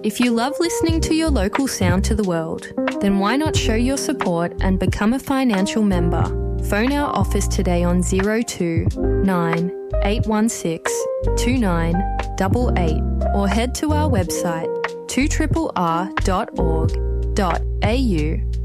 If you love listening to your local sound to the world, then why not show your support and become a financial member? Phone our office today on 02 9 816 2988 or head to our website 2rrr.org.au